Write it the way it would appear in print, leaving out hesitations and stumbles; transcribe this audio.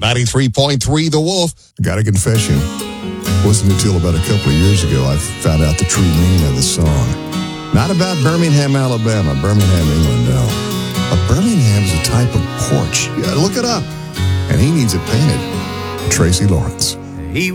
93.3 The Wolf. Got a confession. Wasn't until about a couple of years ago I found out the true meaning of the song. Not about Birmingham, Alabama, Birmingham, England, no. A Birmingham is a type of porch. Yeah, look it up. And he needs it painted. Tracy Lawrence.